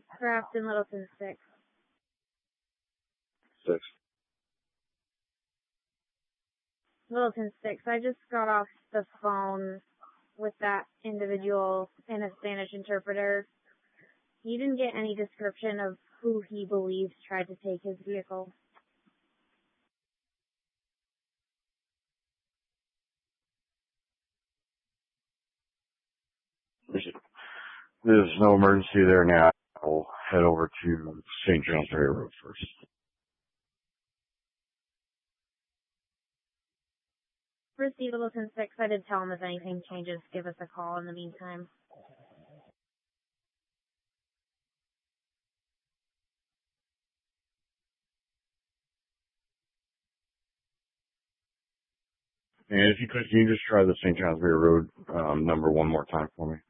Grafton, Littleton 6. 6. Littleton 6. I just got off the phone with that individual and a Spanish interpreter. He didn't get any description of who he believes tried to take his vehicle. There's no emergency there now. I'll head over to St. John's Ferry Road first. Receive Littleton 6. I did tell him if anything changes, give us a call in the meantime. And if you could, can you just try the St. John's Ferry Road number one more time for me?